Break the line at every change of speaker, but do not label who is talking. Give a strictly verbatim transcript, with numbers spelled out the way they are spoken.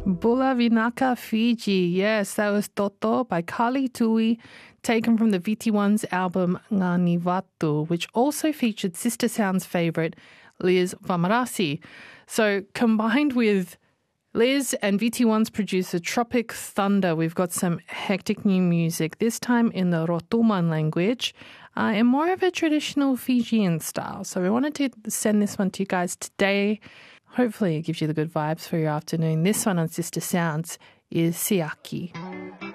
Bula Vinaka Fiji. Yes, that was Toto by Kali Tui, taken from the V T one's album Ngani Vatu, which also featured Sister Sound's favourite, Liz Vamarasi. So combined with Liz and V T one's producer Tropic Thunder, we've got some hectic new music, this time in the Rotuman language, uh, and more of a traditional Fijian style. So we wanted to send this one to you guys today. Hopefully it gives you the good vibes for your afternoon. This one on Sister Sounds is Siaki.